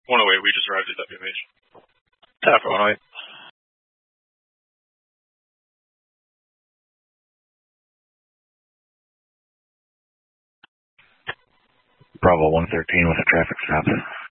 108, we just arrived at WMH. Tower 108. Bravo 113 with a traffic stop.